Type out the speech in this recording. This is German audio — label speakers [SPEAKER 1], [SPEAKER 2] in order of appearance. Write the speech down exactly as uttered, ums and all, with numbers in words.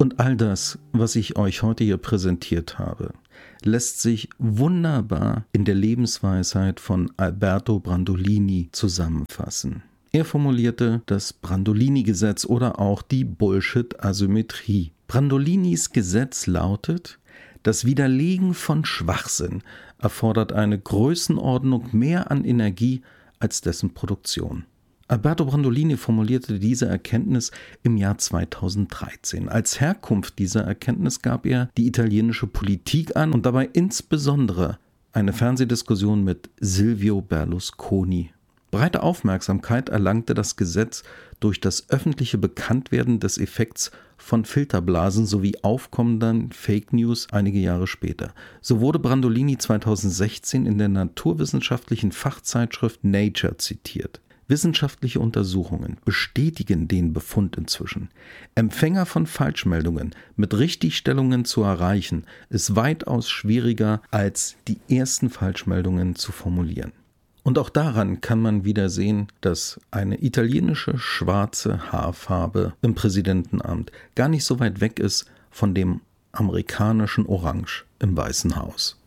[SPEAKER 1] Und all das, was ich euch heute hier präsentiert habe, lässt sich wunderbar in der Lebensweisheit von Alberto Brandolini zusammenfassen. Er formulierte das Brandolini-Gesetz oder auch die Bullshit-Asymmetrie. Brandolinis Gesetz lautet: Das Widerlegen von Schwachsinn erfordert eine Größenordnung mehr an Energie als dessen Produktion. Alberto Brandolini formulierte diese Erkenntnis im Jahr zweitausenddreizehn. Als Herkunft dieser Erkenntnis gab er die italienische Politik an und dabei insbesondere eine Fernsehdiskussion mit Silvio Berlusconi. Breite Aufmerksamkeit erlangte das Gesetz durch das öffentliche Bekanntwerden des Effekts von Filterblasen sowie aufkommenden Fake News einige Jahre später. So wurde Brandolini zweitausendsechzehn in der naturwissenschaftlichen Fachzeitschrift Nature zitiert. Wissenschaftliche Untersuchungen bestätigen den Befund inzwischen. Empfänger von Falschmeldungen mit Richtigstellungen zu erreichen, ist weitaus schwieriger, als die ersten Falschmeldungen zu formulieren. Und auch daran kann man wieder sehen, dass eine italienische schwarze Haarfarbe im Präsidentenamt gar nicht so weit weg ist von dem amerikanischen Orange im Weißen Haus.